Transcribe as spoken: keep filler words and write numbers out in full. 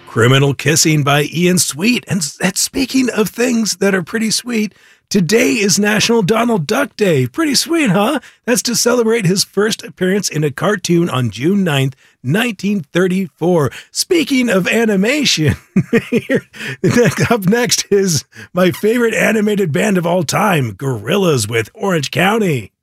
Criminal Kissing by Ian Sweet. And that's speaking of things that are pretty sweet. Today is National Donald Duck Day. Pretty sweet, huh? That's to celebrate his first appearance in a cartoon on June ninth, nineteen thirty-four. Speaking of animation, up next is my favorite animated band of all time, Gorillaz with Orange County.